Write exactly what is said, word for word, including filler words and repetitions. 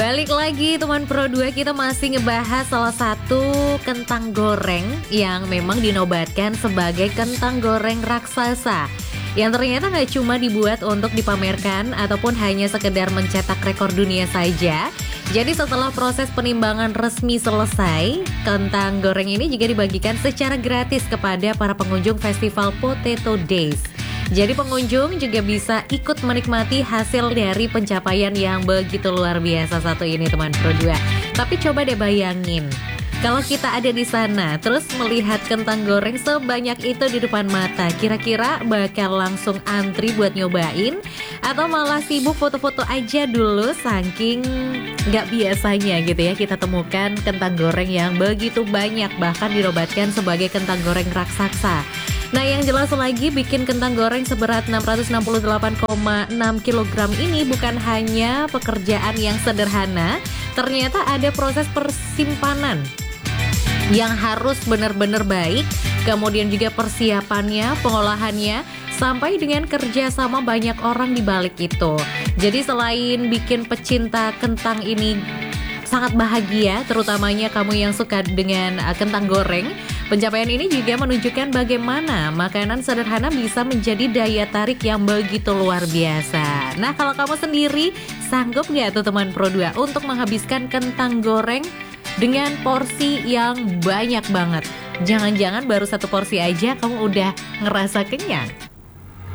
Balik lagi teman Pro dua, kita masih ngebahas salah satu kentang goreng yang memang dinobatkan sebagai kentang goreng raksasa, yang ternyata nggak cuma dibuat untuk dipamerkan ataupun hanya sekedar mencetak rekor dunia saja. Jadi setelah proses penimbangan resmi selesai, kentang goreng ini juga dibagikan secara gratis kepada para pengunjung Festival Potato Days. Jadi pengunjung juga bisa ikut menikmati hasil dari pencapaian yang begitu luar biasa satu ini teman Pro dua. Tapi coba deh bayangin, kalau kita ada di sana terus melihat kentang goreng sebanyak itu di depan mata, kira-kira bakal langsung antri buat nyobain atau malah sibuk foto-foto aja dulu saking nggak biasanya gitu ya kita temukan kentang goreng yang begitu banyak, bahkan dinobatkan sebagai kentang goreng raksasa. Nah, yang jelas lagi, bikin kentang goreng seberat enam ratus enam puluh delapan koma enam kilogram ini bukan hanya pekerjaan yang sederhana, ternyata ada proses persimpanan yang harus benar-benar baik, kemudian juga persiapannya, pengolahannya, sampai dengan kerja sama banyak orang di balik itu. Jadi selain bikin pecinta kentang ini sangat bahagia, terutamanya kamu yang suka dengan uh, kentang goreng, pencapaian ini juga menunjukkan bagaimana makanan sederhana bisa menjadi daya tarik yang begitu luar biasa. Nah, kalau kamu sendiri sanggup nggak tuh teman Pro dua untuk menghabiskan kentang goreng dengan porsi yang banyak banget? Jangan-jangan baru satu porsi aja kamu udah ngerasa kenyang.